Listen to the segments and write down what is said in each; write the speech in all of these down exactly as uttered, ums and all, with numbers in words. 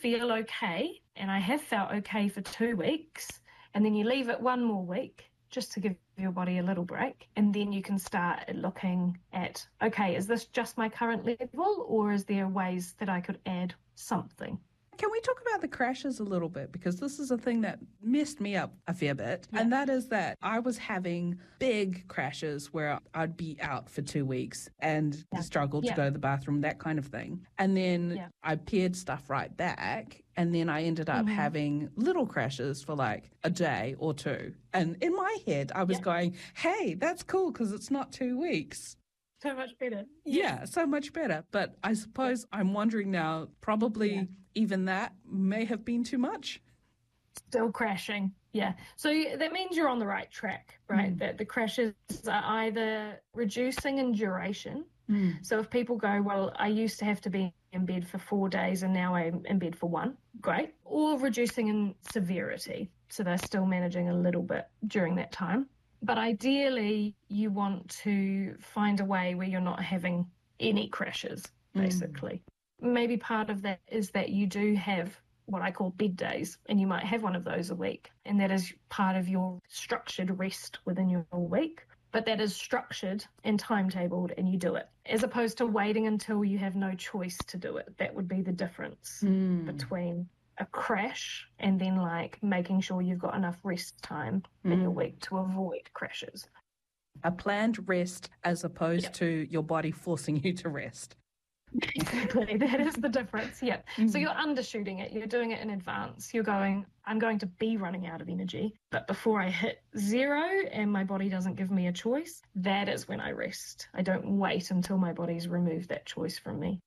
feel okay, and I have felt okay for two weeks, and then you leave it one more week just to give your body a little break, and then you can start looking at, okay, is this just my current level, or is there ways that I could add something? Can we talk about the crashes a little bit? Because this is a thing that messed me up a fair bit. Yeah. And that is that I was having big crashes where I'd be out for two weeks and Yeah. struggle to Yeah. go to the bathroom, that kind of thing. And then Yeah. I paired stuff right back. And then I ended up Mm-hmm. having little crashes for like a day or two. And in my head, I was Yeah. going, hey, that's cool because it's not two weeks. So much better. Yeah, so much better. But I suppose I'm wondering now, probably Yeah. even that may have been too much. Still crashing. Yeah. So that means you're on the right track, right? Mm. That the crashes are either reducing in duration. Mm. So if people go, well, I used to have to be in bed for four days and now I'm in bed for one, great. Or reducing in severity. So they're still managing a little bit during that time. But ideally, you want to find a way where you're not having any crashes, basically. Mm. Maybe part of that is that you do have what I call bed days, and you might have one of those a week. And that is part of your structured rest within your week. But that is structured and timetabled, and you do it, as opposed to waiting until you have no choice to do it. That would be the difference mm. between a crash and then like making sure you've got enough rest time mm. in your week to avoid crashes. A planned rest as opposed yep. to your body forcing you to rest. Exactly, that is the difference, yeah. Mm. So you're undershooting it, you're doing it in advance. You're going, I'm going to be running out of energy, but before I hit zero and my body doesn't give me a choice, that is when I rest. I don't wait until my body's removed that choice from me.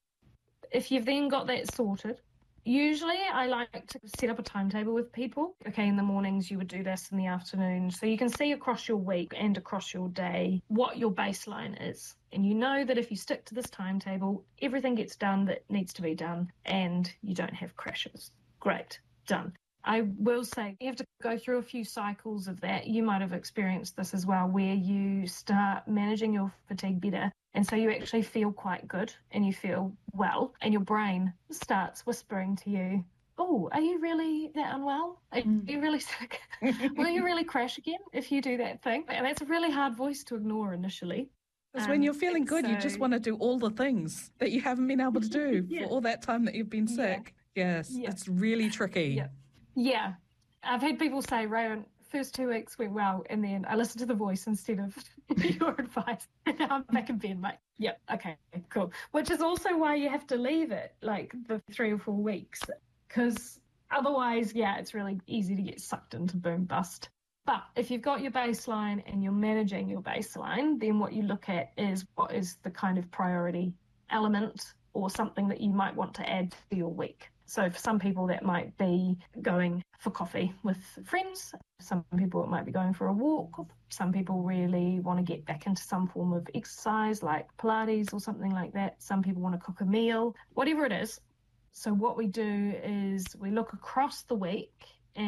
If you've then got that sorted, usually I like to set up a timetable with people. Okay, in the mornings you would do this, in the afternoon. So you can see across your week and across your day what your baseline is. And you know that if you stick to this timetable, everything gets done that needs to be done and you don't have crashes. Great, done. I will say you have to go through a few cycles of that. You might have experienced this as well, where you start managing your fatigue better. And so you actually feel quite good and you feel well, and your brain starts whispering to you, oh, are you really that unwell? Are mm. you really sick? Will you really crash again if you do that thing? And that's a really hard voice to ignore initially. Because um, when you're feeling good, so, you just want to do all the things that you haven't been able to do yeah. for all that time that you've been sick. Yeah. Yes, yeah. It's really tricky. Yeah. yeah. I've had people say, Rayon, first two weeks went well, and then I listened to the voice instead of your advice, and now I'm back in bed, mate. Yep, okay, cool. Which is also why you have to leave it, like, the three or four weeks, because otherwise, yeah, it's really easy to get sucked into boom bust. But if you've got your baseline and you're managing your baseline, then what you look at is what is the kind of priority element or something that you might want to add to your week. So for some people that might be going for coffee with friends. Some people it might be going for a walk. Some people really want to get back into some form of exercise like Pilates or something like that. Some people want to cook a meal, whatever it is. So what we do is we look across the week,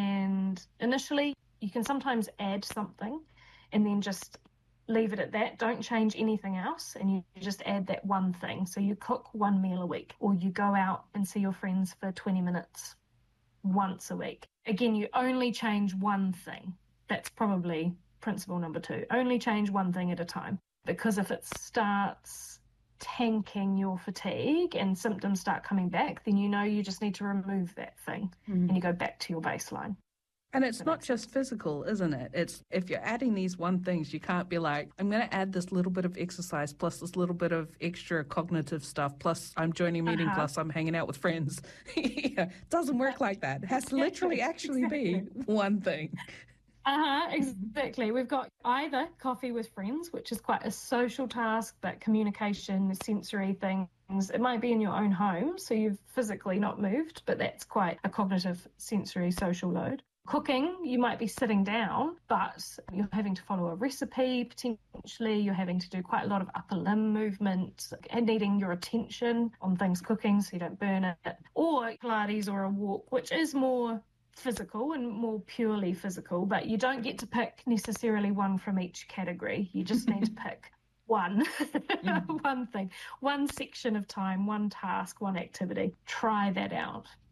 and initially you can sometimes add something and then just leave it at that. Don't change anything else, and you just add that one thing. So you cook one meal a week, or you go out and see your friends for twenty minutes once a week. Again, you only change one thing. That's probably principle number two. Only change one thing at a time, because if it starts tanking your fatigue and symptoms start coming back, then you know you just need to remove that thing mm. and you go back to your baseline. And it's not just physical, isn't it? It's if you're adding these one things, you can't be like, I'm going to add this little bit of exercise plus this little bit of extra cognitive stuff plus I'm joining a meeting uh-huh. plus I'm hanging out with friends. yeah, it doesn't work like that. It has to literally actually exactly. be one thing. Uh-huh, exactly. We've got either coffee with friends, which is quite a social task, but communication, sensory things. It might be in your own home, so you've physically not moved, but that's quite a cognitive, sensory, social load. Cooking, you might be sitting down, but you're having to follow a recipe, potentially. You're having to do quite a lot of upper limb movement and needing your attention on things cooking so you don't burn it. Or Pilates or a walk, which is more physical and more purely physical, but you don't get to pick necessarily one from each category. You just need to pick one, mm. one thing, one section of time, one task, one activity. Try that out.